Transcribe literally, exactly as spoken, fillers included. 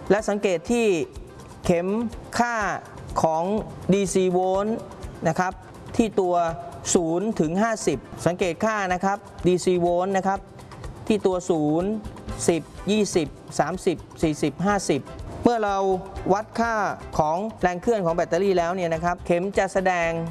และสังเกตที่เข็มค่าของ ดี ซี โวลต์นะครับที่ตัวศูนย์ถึงห้าสิบสังเกตค่านะครับ ดี ซี โวลต์นะครับที่ตัวศูนย์ สิบ ยี่สิบ สามสิบ สี่สิบ ห้าสิบเมื่อเราวัดค่าของแรงเคลื่อนของแบตเตอรี่แล้วเนี่ยนะครับเข็มจะแสดง